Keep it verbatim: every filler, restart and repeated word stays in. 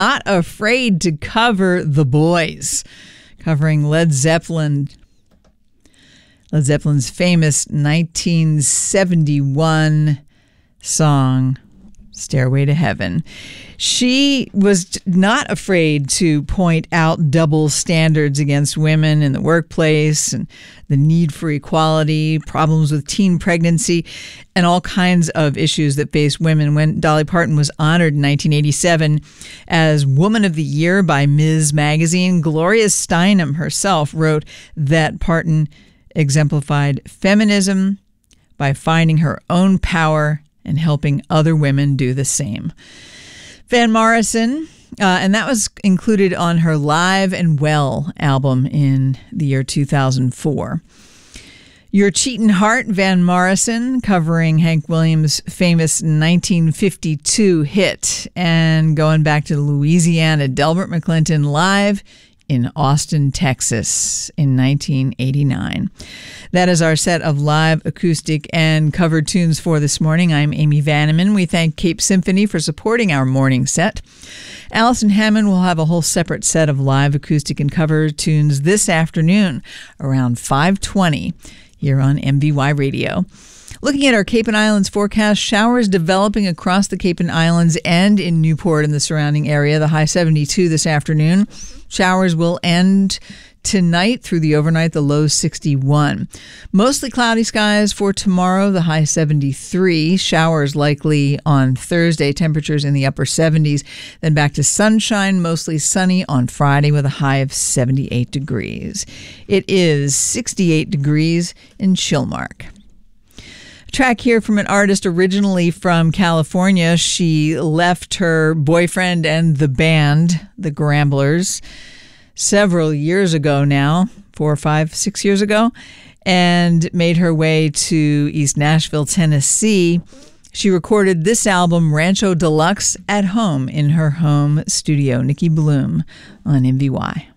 not afraid to cover The Boys, covering Led Zeppelin. Led Zeppelin's famous nineteen seventy-one song, Stairway to Heaven. She was not afraid to point out double standards against women in the workplace and the need for equality, problems with teen pregnancy, and all kinds of issues that face women. When Dolly Parton was honored in nineteen eighty-seven as Woman of the Year by Ms. Magazine, Gloria Steinem herself wrote that Parton exemplified feminism by finding her own power and helping other women do the same. Van Morrison, uh, and that was included on her Live and Well album in the year two thousand four. Your Cheatin' Heart, Van Morrison, covering Hank Williams' famous nineteen fifty-two hit, and going back to Louisiana, Delbert McClinton live in Austin, Texas in nineteen eighty-nine. That is our set of live, acoustic, and covered tunes for this morning. I'm Amy Vanneman. We thank Cape Symphony for supporting our morning set. Allison Hammond will have a whole separate set of live, acoustic, and cover tunes this afternoon around five twenty here on M V Y Radio. Looking at our Cape and Islands forecast, showers developing across the Cape and Islands and in Newport and the surrounding area. The high seventy-two this afternoon. Showers will end tonight through the overnight, the low sixty-one. Mostly cloudy skies for tomorrow, the high seventy-three. Showers likely on Thursday, temperatures in the upper seventies. Then back to sunshine, mostly sunny on Friday with a high of seventy-eight degrees. It is sixty-eight degrees in Chilmark. Track here from an artist originally from California. She left her boyfriend and the band, the Gramblers, several years ago now, four, five, six years ago, and made her way to East Nashville, Tennessee. She recorded this album, Rancho Deluxe, at home in her home studio. Nikki Bloom on M V Y.